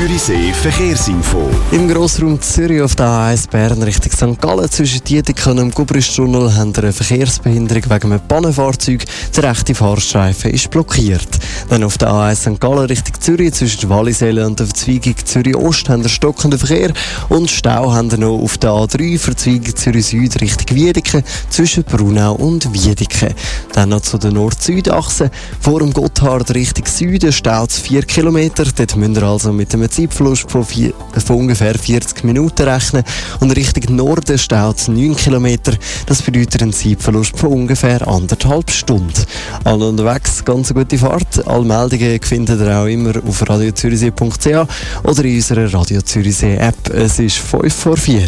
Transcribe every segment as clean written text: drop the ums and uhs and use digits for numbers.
Zürichsee Verkehrsinfo. Im Grossraum Zürich auf der A1 Bern Richtung St. Gallen zwischen Dietikon und Gubristunnel haben eine Verkehrsbehinderung wegen einem Pannenfahrzeug. Der rechte Fahrstreifen ist blockiert. Dann auf der A1 St. Gallen Richtung Zürich zwischen Wallisellen und der Verzweigung Zürich Ost haben wir stockenden Verkehr und Stau haben wir noch auf der A3 Verzweigung Zürich Süd Richtung Wiedeke zwischen Brunau und Wiedeke. Dann noch zu der Nord-Süd-Achse. Vor dem Gotthard Richtung Süden staut es 4 Kilometer. Dort müsst ihr also mit einem Zeitverlust von ungefähr 40 Minuten rechnen. Und Richtung Norden staut es 9 Kilometer. Das bedeutet einen Zeitverlust von ungefähr 1,5 Stunden. Alle unterwegs, ganz eine gute Fahrt. Alle Meldungen findet ihr auch immer auf radiozürichsee.ch oder in unserer Radio Zürichsee App. Es ist 5 vor 4.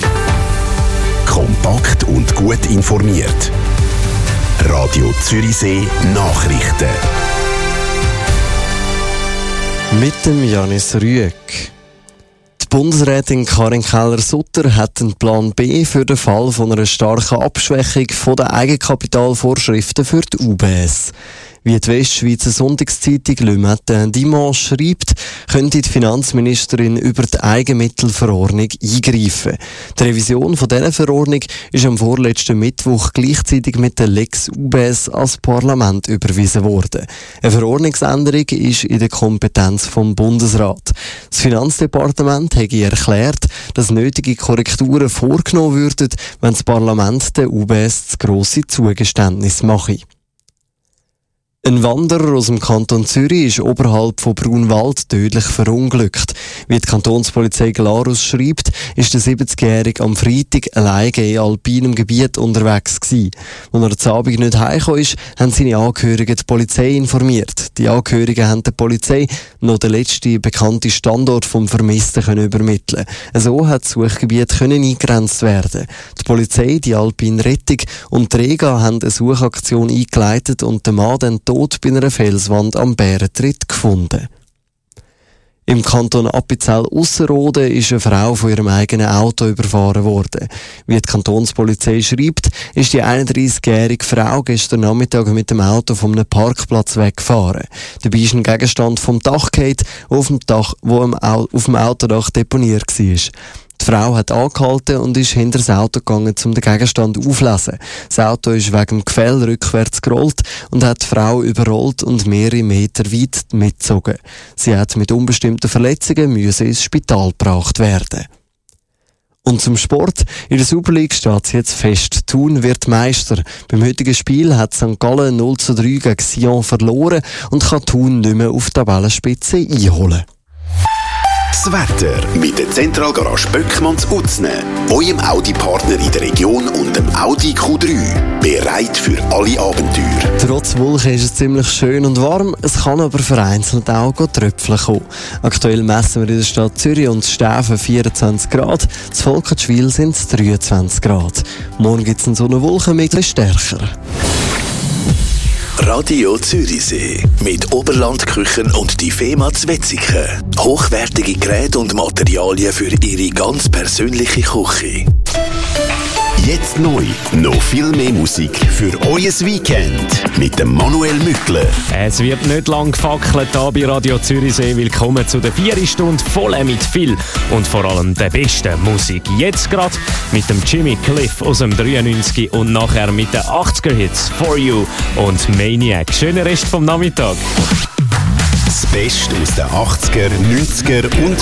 Kompakt und gut informiert. Radio Zürichsee Nachrichten. Mit dem Janis Rüegg. Die Bundesrätin Karin Keller-Sutter hat einen Plan B für den Fall von einer starken Abschwächung der Eigenkapitalvorschriften für die UBS. Wie die Westschweizer Sonntagszeitung Le Matin Dimanche schreibt, könnte die Finanzministerin über die Eigenmittelverordnung eingreifen. Die Revision von dieser Verordnung ist am vorletzten Mittwoch gleichzeitig mit der Lex UBS ans Parlament überwiesen worden. Eine Verordnungsänderung ist in der Kompetenz vom Bundesrat. Das Finanzdepartement hätte erklärt, dass nötige Korrekturen vorgenommen würden, wenn das Parlament der UBS zu grosse Zugeständnisse mache. Ein Wanderer aus dem Kanton Zürich ist oberhalb von Brunwald tödlich verunglückt. Wie die Kantonspolizei Glarus schreibt, ist der 70-Jährige am Freitag alleine in alpinem Gebiet unterwegs gewesen. Als er zu Abend nicht heimgekommen ist, haben seine Angehörigen die Polizei informiert. Die Angehörigen haben der Polizei noch den letzten bekannten Standort vom Vermissten können übermitteln. So hat das Suchgebiet eingegrenzt werden. Die Polizei, die Alpine Rettung und die Rega haben eine Suchaktion eingeleitet und den Mann dann tot bei einer Felswand am Bärentritt gefunden. Im Kanton Appenzell-Ausserrhoden ist eine Frau von ihrem eigenen Auto überfahren worden. Wie die Kantonspolizei schreibt, ist die 31-jährige Frau gestern Nachmittag mit dem Auto von einem Parkplatz weggefahren. Dabei ist ein Gegenstand vom Dach gefallen, auf dem Dach, wo auf dem Autodach deponiert war. Die Frau hat angehalten und ist hinter das Auto gegangen, um den Gegenstand aufzulesen. Das Auto ist wegen dem Gefäll rückwärts gerollt und hat die Frau überrollt und mehrere Meter weit mitgezogen. Sie hat mit unbestimmten Verletzungen ins Spital gebracht werden. Und zum Sport. In der Super League steht es jetzt fest. Thun wird Meister. Beim heutigen Spiel hat St. Gallen 0:3 gegen Sion verloren und kann Thun nicht mehr auf die Tabellenspitze einholen. Das Wetter mit der Zentralgarage Böckmanns Utzne, eurem Audi-Partner in der Region und dem Audi Q3. Bereit für alle Abenteuer. Trotz Wolken ist es ziemlich schön und warm, es kann aber vereinzelt auch Tröpfchen kommen. Aktuell messen wir in der Stadt Zürich und Stäfen 24 Grad, zu Volkenschwil sind es 23 Grad. Morgen gibt es einen Sonnenwolkenmix stärker. Radio Zürichsee mit Oberlandküchen und die Fema Zwetzigen. Hochwertige Geräte und Materialien für Ihre ganz persönliche Küche. Jetzt neu, noch viel mehr Musik für euer Weekend mit dem Manuel Mückler. Es wird nicht lang gefackelt hier bei Radio Zürichsee. Willkommen zu der 4 Stunde voll mit viel und vor allem der besten Musik. Jetzt gerade mit dem Jimmy Cliff aus dem 93 und nachher mit den 80er-Hits For You und Maniac. Schöner Rest vom Nachmittag. Das Beste aus den 80er, 90er und